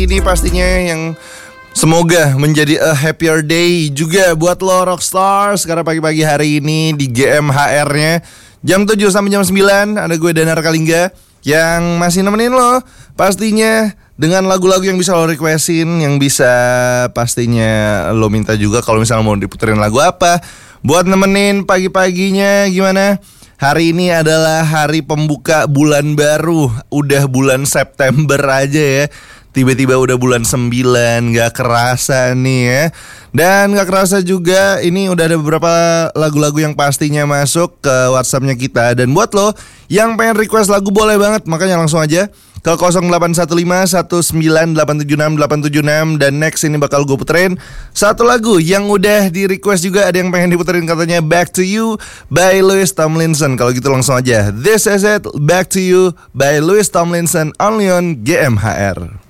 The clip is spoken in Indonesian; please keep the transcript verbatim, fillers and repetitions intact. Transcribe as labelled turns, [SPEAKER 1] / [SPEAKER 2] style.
[SPEAKER 1] hari ini pastinya yang semoga menjadi a happier day juga buat lo Rockstars. Karena pagi-pagi hari ini di G M H R-nya jam tujuh sampai jam sembilan ada gue Danar Kalingga yang masih nemenin lo pastinya dengan lagu-lagu yang bisa lo requestin, yang bisa pastinya lo minta juga kalau misalnya mau diputerin lagu apa buat nemenin pagi-paginya. Gimana? Hari ini adalah hari pembuka bulan baru. Udah bulan September aja ya. Tiba-tiba udah bulan sembilan, gak kerasa nih ya. Dan gak kerasa juga ini udah ada beberapa lagu-lagu yang pastinya masuk ke WhatsAppnya kita. Dan buat lo yang pengen request lagu boleh banget, makanya langsung aja ke nol delapan satu lima satu sembilan delapan tujuh enam delapan tujuh enam. Dan next ini bakal gue puterin satu lagu yang udah di request juga. Ada yang pengen diputerin katanya Back to You by Louis Tomlinson. Kalau gitu langsung aja, This is it, Back to You by Louis Tomlinson, only on G M H R.